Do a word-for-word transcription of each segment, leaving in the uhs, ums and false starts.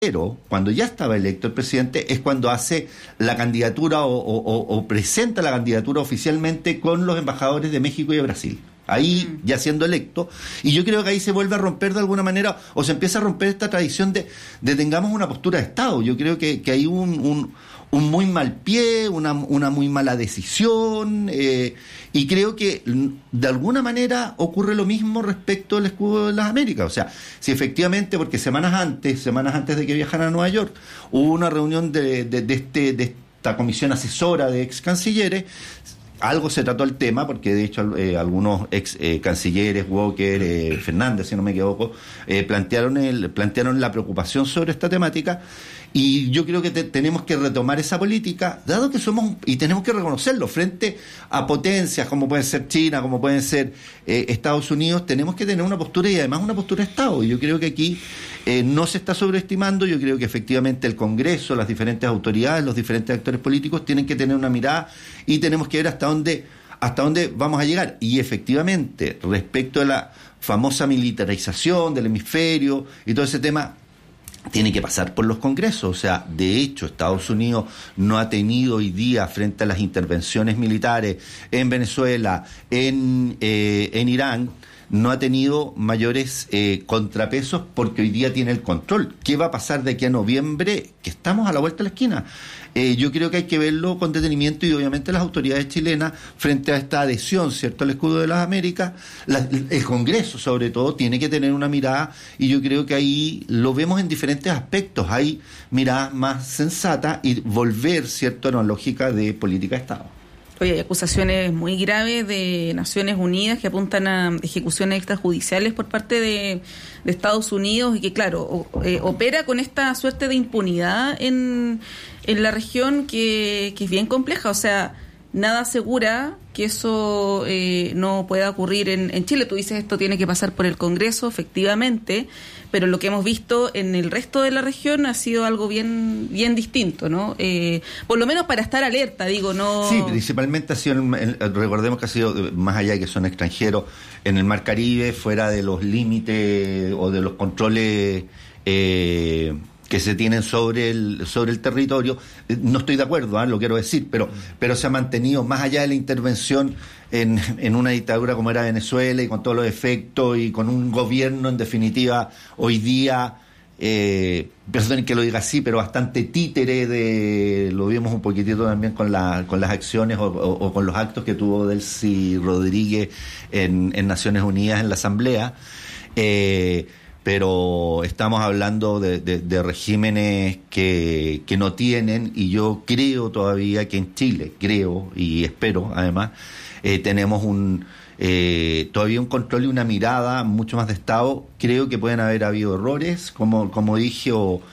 Pero cuando ya estaba electo el presidente es cuando hace la candidatura o, o, o presenta la candidatura oficialmente con los embajadores de México y de Brasil. Ahí ya siendo electo, y yo creo que ahí se vuelve a romper de alguna manera, o se empieza a romper esta tradición de, de tengamos una postura de Estado. Yo creo que, que hay un, un, un muy mal pie, una, una muy mala decisión, eh, y creo que de alguna manera ocurre lo mismo respecto al escudo de las Américas. O sea, si efectivamente, porque semanas antes, semanas antes de que viajaran a Nueva York, hubo una reunión de, de, de, este, de esta comisión asesora de ex cancilleres, algo se trató el tema, porque de hecho eh, algunos ex eh, cancilleres, Walker, eh, Fernández, si no me equivoco, eh, plantearon el, plantearon la preocupación sobre esta temática, y yo creo que te, tenemos que retomar esa política, dado que somos, y tenemos que reconocerlo, frente a potencias como pueden ser China, como pueden ser eh, Estados Unidos, tenemos que tener una postura, y además una postura de Estado, y yo creo que aquí eh, no se está sobreestimando. Yo creo que efectivamente el Congreso, las diferentes autoridades, los diferentes actores políticos tienen que tener una mirada, y tenemos que ver hasta dónde hasta dónde vamos a llegar. Y efectivamente, respecto a la famosa militarización del hemisferio y todo ese tema, tiene que pasar por los congresos. O sea, de hecho, Estados Unidos no ha tenido hoy día, frente a las intervenciones militares en Venezuela, en, eh, en Irán, no ha tenido mayores eh, contrapesos, porque hoy día tiene el control. ¿Qué va a pasar de aquí a noviembre? Que estamos a la vuelta de la esquina. Eh, yo creo que hay que verlo con detenimiento, y obviamente las autoridades chilenas, frente a esta adhesión, ¿cierto?, al escudo de las Américas, la, el Congreso sobre todo tiene que tener una mirada, y yo creo que ahí lo vemos en diferentes aspectos. Hay miradas más sensatas y volver, ¿cierto?, a una lógica de política de Estado. Oye, hay acusaciones muy graves de Naciones Unidas que apuntan a ejecuciones extrajudiciales por parte de, de Estados Unidos, y que, claro, o, eh, opera con esta suerte de impunidad en, en la región que, que es bien compleja. O sea, nada asegura que eso eh, no pueda ocurrir en, en Chile. Tú dices, esto tiene que pasar por el Congreso, efectivamente, pero lo que hemos visto en el resto de la región ha sido algo bien bien distinto, ¿no? Eh, por lo menos para estar alerta, digo, no... Sí, principalmente ha sido, recordemos que ha sido, más allá de que son extranjeros, en el Mar Caribe, fuera de los límites o de los controles eh, que se tienen sobre el sobre el territorio. No estoy de acuerdo, ¿eh? Lo quiero decir, pero pero se ha mantenido, más allá de la intervención en, en una dictadura como era Venezuela, y con todos los efectos, y con un gobierno, en definitiva, hoy día, eh, perdonen que lo diga así, pero bastante títere de, lo vimos un poquitito también con la con las acciones o, o, o con los actos que tuvo Delcy Rodríguez en, en Naciones Unidas, en la Asamblea, eh, pero estamos hablando de, de, de regímenes que, que no tienen, y yo creo todavía que en Chile, creo y espero además, eh, tenemos un eh, todavía un control y una mirada mucho más de Estado. Creo que pueden haber habido errores, como, como dije, o,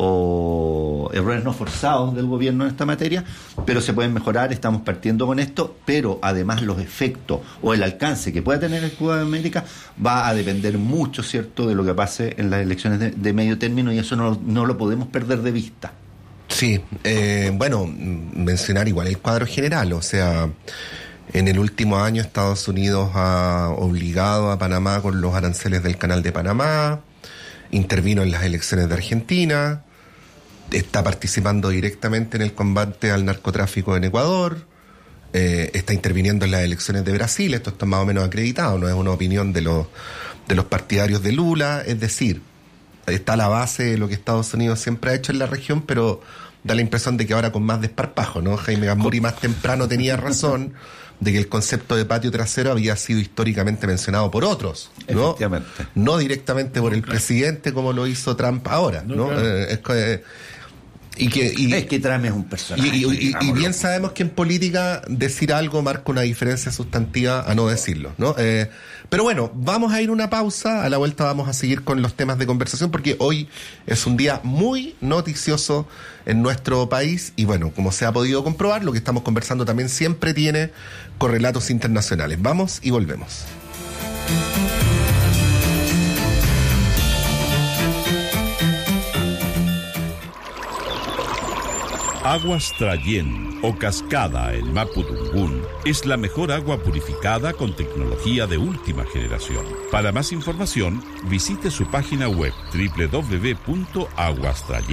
o errores no forzados del gobierno en esta materia, pero se pueden mejorar, estamos partiendo con esto, pero además los efectos o el alcance que pueda tener el escudo de América va a depender mucho, ¿cierto?, de lo que pase en las elecciones de, de medio término, y eso no, no lo podemos perder de vista. Sí, eh, bueno, mencionar igual el cuadro general, o sea, en el último año Estados Unidos ha obligado a Panamá con los aranceles del Canal de Panamá, intervino en las elecciones de Argentina, está participando directamente en el combate al narcotráfico en Ecuador, eh, está interviniendo en las elecciones de Brasil. Esto está más o menos acreditado, no es una opinión de los, de los partidarios de Lula, es decir, está la base de lo que Estados Unidos siempre ha hecho en la región, pero da la impresión de que ahora con más desparpajo, ¿no? Jaime Gamburi más temprano tenía razón de que el concepto de patio trasero había sido históricamente mencionado por otros, ¿no? Efectivamente. No directamente por el presidente como lo hizo Trump ahora, ¿no? Claro. Eh, es que, y que, y, es que Trump es un personaje. Y, y, y, y bien sabemos que en política decir algo marca una diferencia sustantiva a no decirlo, ¿no? Eh, pero bueno, vamos a ir a una pausa. A la vuelta vamos a seguir con los temas de conversación, porque hoy es un día muy noticioso en nuestro país, y bueno, como se ha podido comprobar, lo que estamos conversando también siempre tiene correlatos internacionales. Vamos y volvemos. Aguas Trayén o Cascada en Mapudungún es la mejor agua purificada con tecnología de última generación. Para más información, visite su página web doble u doble u doble u punto aguas